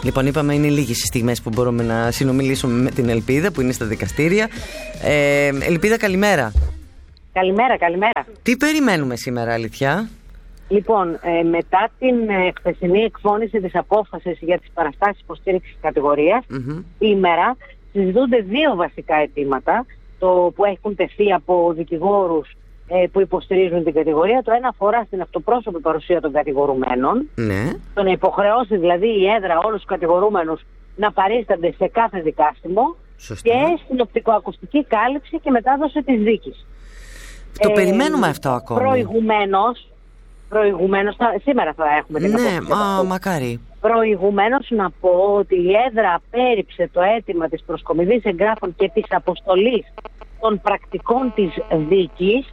Λοιπόν, είπαμε είναι λίγες οι στιγμές που μπορούμε να συνομιλήσουμε με την Ελπίδα που είναι στα δικαστήρια. Ελπίδα, καλημέρα. Καλημέρα. Τι περιμένουμε σήμερα, αλήθεια? Λοιπόν, μετά την χθεσινή εκφώνηση της απόφασης για τις παραστάσεις υποστήριξης κατηγορίας, σήμερα συζητούνται δύο βασικά αιτήματα που έχουν τεθεί από δικηγόρους που υποστηρίζουν την κατηγορία. Το ένα αφορά στην αυτοπρόσωπη παρουσία των κατηγορουμένων, το να υποχρεώσει δηλαδή η έδρα όλους τους κατηγορούμενους να παρίστανται σε κάθε δικάστημο. Σωστά. Και στην οπτικοακουστική κάλυψη και μετάδοση της δίκης. Το περιμένουμε αυτό ακόμα. Προηγουμένως σήμερα θα έχουμε την απόφαση. Μακάρι. Προηγουμένως να πω ότι η έδρα απέρριψε το αίτημα της προσκομιδής εγγράφων και της αποστολής των πρακτικών της δίκης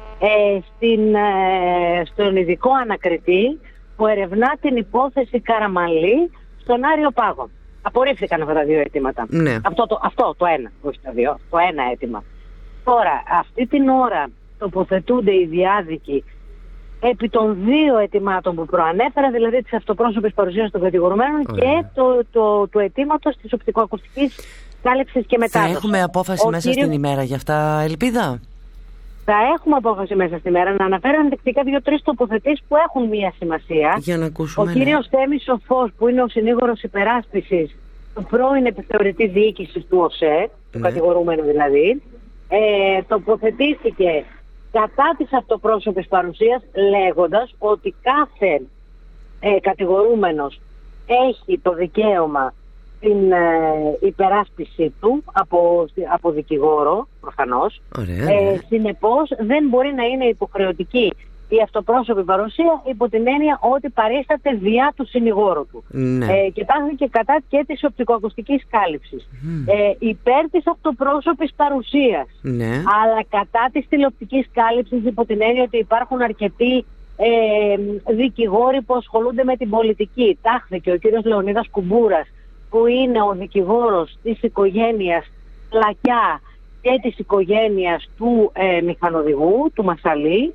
στον ειδικό ανακριτή που ερευνά την υπόθεση Καραμανλή στον Άριο Πάγο. Απορρίφθηκαν αυτά τα δύο αιτήματα. Ναι. Αυτό το ένα, όχι τα δύο, το ένα αίτημα. Τώρα, αυτή την ώρα τοποθετούνται οι διάδικοι επί των δύο αιτημάτων που προανέφερα, δηλαδή της αυτοπρόσωπης παρουσίας των κατηγορουμένων και του αιτήματος της οπτικοακουστικής κάλυψης και μετάδοσης. Θα έχουμε απόφαση μέσα στην ημέρα για αυτά, Ελπίδα? Θα έχουμε απόφαση μέσα στη μέρα. Να αναφέρω ενδεικτικά 2-3 τοποθετήσεις που έχουν μία σημασία. Για να ακούσουμε. Ο κύριος Θέμης Σοφός, που είναι ο συνήγορος υπεράσπισης του πρώην επιθεωρητή διοίκησης του ΟΣΕ, του κατηγορούμενου δηλαδή, τοποθετήθηκε κατά της αυτοπρόσωπης παρουσίας, λέγοντας ότι κάθε κατηγορούμενος έχει το δικαίωμα την υπεράσπιση του από δικηγόρο, προφανώς. Συνεπώς δεν μπορεί να είναι υποχρεωτική η αυτοπρόσωπη παρουσία υπό την έννοια ότι παρίσταται διά του συνηγόρου του. Και τάχθηκε κατά και της οπτικοακουστικής κάλυψης. Υπέρ της αυτοπρόσωπης παρουσίας, αλλά κατά της τηλεοπτικής κάλυψης υπό την έννοια ότι υπάρχουν αρκετοί δικηγόροι που ασχολούνται με την πολιτική. Τάχθηκε ο κύριος Λεωνίδας Κουμπούρας, που είναι ο δικηγόρος της οικογένειας Πλακιά και της οικογένειας του μηχανοδηγού, του Μασαλή.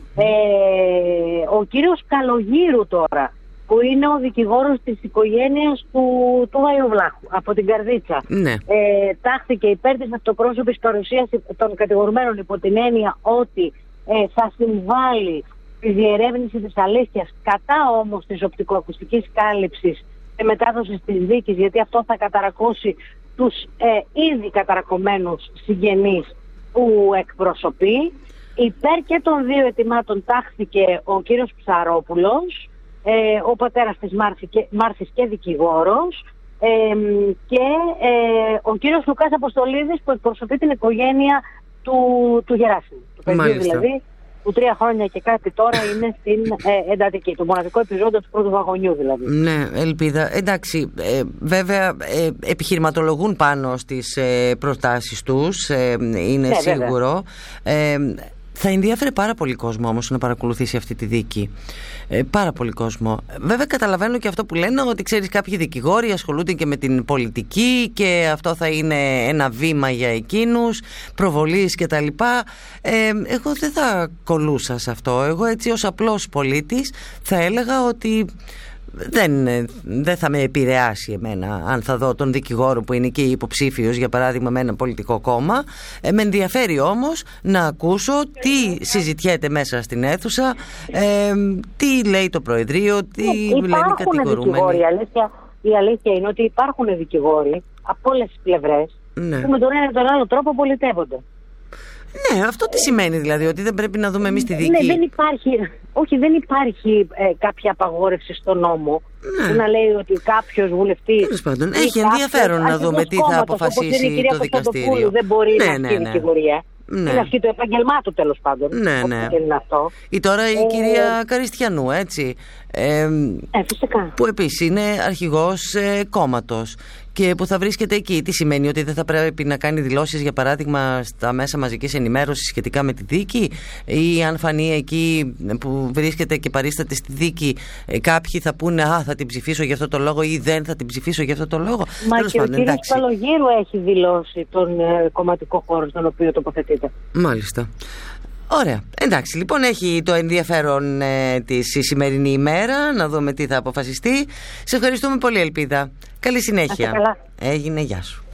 Ο κύριος Καλογύρου τώρα, που είναι ο δικηγόρος της οικογένειας του Βαϊοβλάχου από την Καρδίτσα, τάχθηκε υπέρ της αυτοπρόσωπης παρουσίας των κατηγορουμένων υπό την έννοια ότι θα συμβάλλει στη διερεύνηση της αλήθειας, κατά όμως της οπτικοακουστικής κάλυψης και μετάδοσης της δίκης, γιατί αυτό θα καταρακώσει τους ήδη καταρακωμένους συγγενείς που εκπροσωπεί. Υπέρ και των δύο αιτημάτων τάχθηκε ο κύριος Ψαρόπουλος, ο πατέρας της Μάρθης και δικηγόρος, και ο κύριος Λουκάς Αποστολίδης, που εκπροσωπεί την οικογένεια του Γεράσιμου, του παιδιού δηλαδή, που 3 χρόνια και κάτι τώρα είναι στην εντατική, το μοναδικό επιζώντιο του πρώτου βαγονιού δηλαδή. Ναι, Ελπίδα. Εντάξει, βέβαια επιχειρηματολογούν πάνω στις προτάσεις τους, είναι σίγουρο. Θα ενδιαφέρει πάρα πολύ κόσμο όμως να παρακολουθήσει αυτή τη δίκη. Πάρα πολύ κόσμο. Βέβαια καταλαβαίνω και αυτό που λένε, ότι ξέρεις, κάποιοι δικηγόροι ασχολούνται και με την πολιτική και αυτό θα είναι ένα βήμα για εκείνους, προβολής και τα λοιπά. Εγώ δεν θα κολούσα σε αυτό. Εγώ έτσι ως απλός πολίτης θα έλεγα ότι δεν θα με επηρεάσει εμένα αν θα δω τον δικηγόρο που είναι και υποψήφιος για παράδειγμα με ένα πολιτικό κόμμα. Με ενδιαφέρει όμως να ακούσω τι συζητιέται μέσα στην αίθουσα, τι λέει το Προεδρείο, τι λένε οι κατηγορούμενοι. Η αλήθεια είναι ότι υπάρχουν δικηγόροι από όλες τις πλευρές που με τον ένα ή τον άλλο τρόπο πολιτεύονται. Ναι, αυτό τι σημαίνει δηλαδή, ότι δεν πρέπει να δούμε εμείς τη δίκη? Δεν υπάρχει κάποια απαγόρευση στον νόμο που να λέει ότι κάποιος βουλευτής... Τέλος πάντων, έχει ενδιαφέρον να δούμε τι θα αποφασίσει το δικαστήριο. Δεν μπορεί να έχει δικηγορία. Είναι αυτή το επάγγελμά του, τέλος πάντων. Είναι αυτό. Ή τώρα η κυρία Καριστιανού, έτσι. Φυσικά. Που επίσης είναι αρχηγός κόμματος και που θα βρίσκεται εκεί. Τι σημαίνει, ότι δεν θα πρέπει να κάνει δηλώσεις, για παράδειγμα, στα μέσα μαζικής ενημέρωσης σχετικά με τη δίκη, ή αν φανεί εκεί που βρίσκεται και παρίσταται στη δίκη, κάποιοι θα πούνε θα την ψηφίσω για αυτό το λόγο ή δεν θα την ψηφίσω για αυτό το λόγο. Μα και ο κύριος Καλογύρου έχει δηλώσει τον κομματικό χώρο στον οποίο τοποθετείται. Μάλιστα. Ωραία. Εντάξει, λοιπόν, έχει το ενδιαφέρον της η σημερινή ημέρα, να δούμε τι θα αποφασιστεί. Σε ευχαριστούμε πολύ, Ελπίδα. Καλή συνέχεια. Καλά. Έγινε, γεια σου.